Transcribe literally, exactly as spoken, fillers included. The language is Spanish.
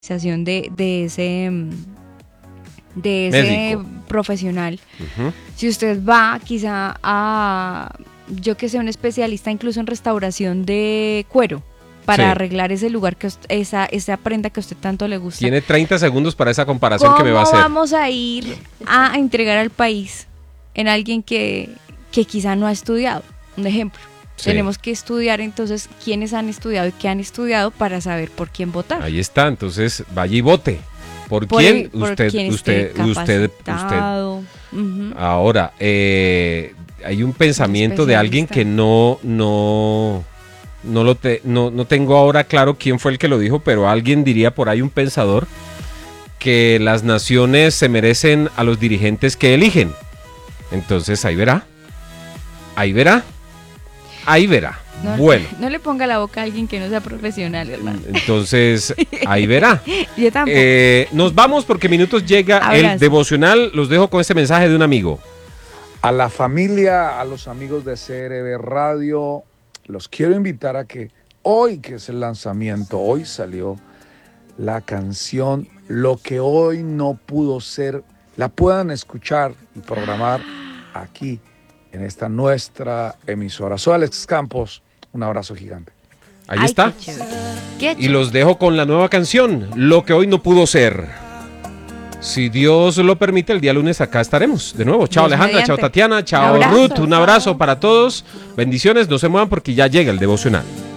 de, de ese de ese Médico. profesional. Uh-huh. Si usted va quizá a, yo que sé, un especialista incluso en restauración de cuero, para Sí. arreglar ese lugar, que usted, esa, esa prenda que a usted tanto le gusta. Tiene treinta segundos para esa comparación que me va a hacer. ¿Cómo vamos a ir a entregar al país en alguien que, que quizá no ha estudiado? Un ejemplo. Sí. Tenemos que estudiar entonces quiénes han estudiado y qué han estudiado para saber por quién votar. Ahí está, entonces vaya y vote. ¿Por, Por quién? el- por usted, quien usted, esté usted, usted. capacitado. Ujú. Ahora, eh, hay un pensamiento de alguien que no, no, no lo te, no, no tengo ahora claro quién fue el que lo dijo, pero alguien diría por ahí, un pensador, que las naciones se merecen a los dirigentes que eligen. Entonces ahí verá, ahí verá, ahí verá. No, Bueno, no le ponga la boca a alguien que no sea profesional, hermano. entonces ahí verá. Yo tampoco. Eh, nos vamos porque minutos llega Abrazo. el devocional. Los dejo con este mensaje de un amigo. A la familia, a los amigos de C R B Radio, los quiero invitar a que hoy, que es el lanzamiento, hoy salió la canción Lo que hoy no pudo ser, la puedan escuchar y programar aquí en esta nuestra emisora. Soy Alex Campos, un abrazo gigante. Ahí Ay, está. qué chévere. Qué Y chévere. los dejo con la nueva canción, Lo que hoy no pudo ser. Si Dios lo permite, el día lunes acá estaremos. De nuevo, chao Dios Alejandra, mediante. chao Tatiana, chao Un abrazo. Ruth, un abrazo para todos. Bendiciones, no se muevan porque ya llega el devocional.